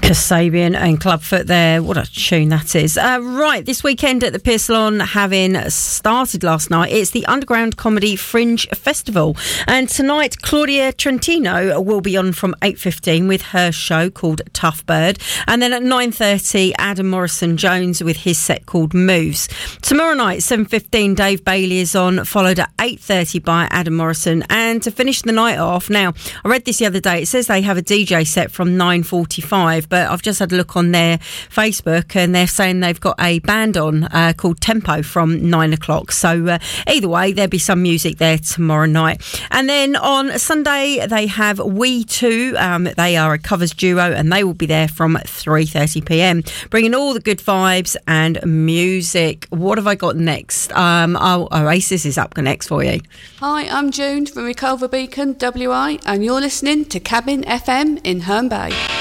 Kasabian and Clubfoot there. What a tune that is. Right, this weekend at the Pier Salon, having started last night, it's the Underground Comedy Fringe Festival. And tonight, Claudia Trentino will be on from 8:15 with her show called Tough Bird. And then at 9:30, Adam Morrison-Jones with his set called Moves. Tomorrow night, 7:15, Dave Bailey is on, followed at 8:30 by Adam Morrison. And to finish the night off, now, I read this the other day, it says they have a DJ set from 9:45, but I've just had a look on their Facebook and they're saying they've got a band on called Tempo from 9 o'clock. So either way, there'll be some music there tomorrow night. And then on Sunday, they have We Too. They are a covers duo and they will be there from 3:30pm, bringing all the good vibes and music. What have I got next? Oasis is up next for you. Hi, I'm June from Reculver Beacon, WI, and you're listening to Cabin FM in Herne Bay.